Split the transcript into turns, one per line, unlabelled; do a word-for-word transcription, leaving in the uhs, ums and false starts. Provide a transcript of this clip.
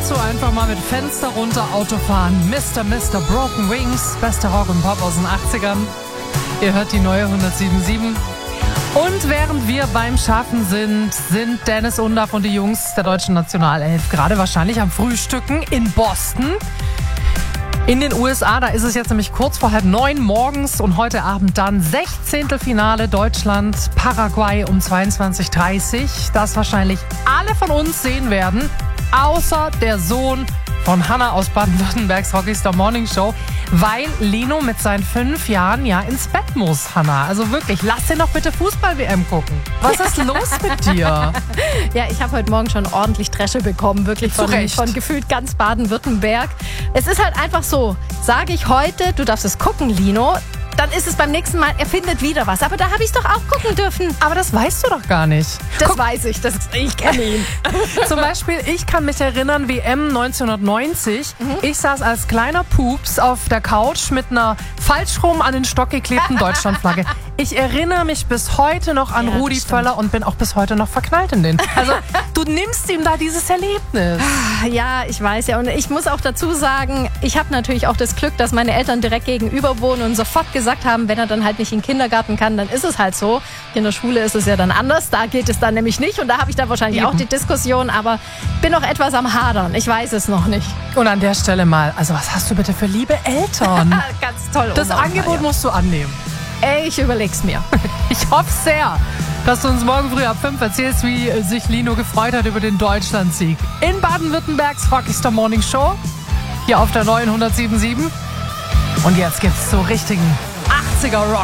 dazu einfach mal mit Fenster runter Auto fahren. Mister Mister Broken Wings, beste Rock und Pop aus den achtzigern. Ihr hört die neue hundertsieben Komma sieben. Und während wir beim Schaffen sind, sind Dennis Undaff und die Jungs der deutschen Nationalelf gerade wahrscheinlich am Frühstücken in Boston. In den U S A, da ist es jetzt nämlich kurz vor halb neun morgens und heute Abend dann Sechzehntelfinale Deutschland, Paraguay um zweiundzwanzig Uhr dreißig. Das wahrscheinlich alle von uns sehen werden, außer der Sohn von Hanna aus Baden-Württembergs Rockstar Morning Show, weil Lino mit seinen fünf Jahren ja ins Bett muss, Hanna. Also wirklich, lass den doch bitte Fußball-W M gucken. Was ist los mit dir?
Ja, ich habe heute Morgen schon ordentlich Dresche bekommen, wirklich von, von gefühlt ganz Baden-Württemberg. Es ist halt einfach so, sage ich heute, du darfst es gucken, Lino, dann ist es beim nächsten Mal, er findet wieder was. Aber da habe ich es doch auch gucken dürfen.
Aber das weißt du doch gar nicht.
Das Guck. weiß ich, das, ich kenne ihn.
Zum Beispiel, ich kann mich erinnern, W M neunzehnhundertneunzig. Mhm. Ich saß als kleiner Pups auf der Couch mit einer falsch rum an den Stock geklebten Deutschlandflagge. Ich erinnere mich bis heute noch an ja, Rudi Völler und bin auch bis heute noch verknallt in den. Also, du nimmst ihm da dieses Erlebnis.
Ja, ich weiß ja. Und ich muss auch dazu sagen, ich habe natürlich auch das Glück, dass meine Eltern direkt gegenüber wohnen und sofort gesagt haben, wenn er dann halt nicht in den Kindergarten kann, dann ist es halt so. In der Schule ist es ja dann anders. Da geht es dann nämlich nicht. Und da habe ich dann wahrscheinlich Eben. auch die Diskussion. Aber bin noch etwas am Hadern. Ich weiß es noch nicht.
Und an der Stelle mal, also was hast du bitte für liebe Eltern?
Ganz toll.
Das Angebot musst du annehmen.
Ey, ich überleg's mir.
Ich hoffe sehr, dass du uns morgen früh ab fünf erzählst, wie sich Lino gefreut hat über den Deutschlandsieg. In Baden-Württembergs Rockstar Morning Show. Hier auf der neuen hundertsieben Komma sieben. Und jetzt gibt's so richtigen achtziger Rock.